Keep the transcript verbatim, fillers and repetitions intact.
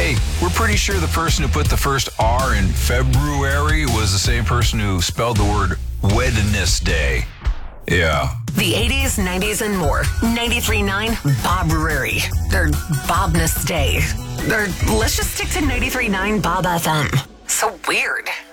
Hey, we're pretty sure the person who put the first R in February was the same person who spelled the word Wednesday. Yeah. The eighties, nineties, and more. ninety-three point nine Bob Rury. Or Bobness Day. Or let's just stick to ninety-three point nine Bob F M. So weird.